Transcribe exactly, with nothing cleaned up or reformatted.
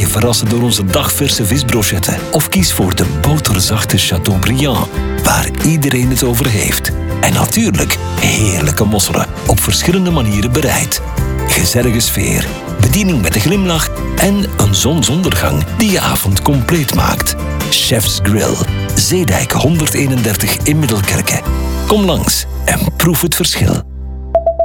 je verrassen door onze dagverse visbrochetten. Of kies voor de boterzachte Chateaubriand, waar iedereen het over heeft. En natuurlijk heerlijke mosselen, op verschillende manieren bereid. Gezellige sfeer, bediening met een glimlach en een zonsondergang die je avond compleet maakt. Chef's Grill, Zeedijk honderdeenendertig in Middelkerke. Kom langs en proef het verschil.